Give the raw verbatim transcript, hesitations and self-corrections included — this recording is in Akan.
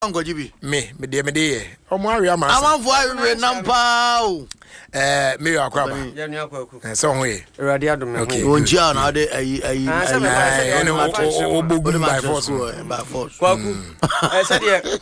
Angojibi. Me, me dear, me dear. Oh, Mario, I'm a for number. Eh, me are crabbing. And some way. Radiadum. Okay. Unjian, are they a by by force. force. Kwaku. I said, yeah.